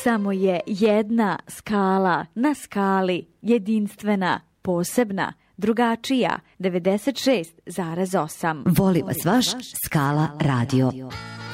Samo je jedna skala na skali, jedinstvena, posebna, drugačija, 96,8. Voli vas vaš Skala radio.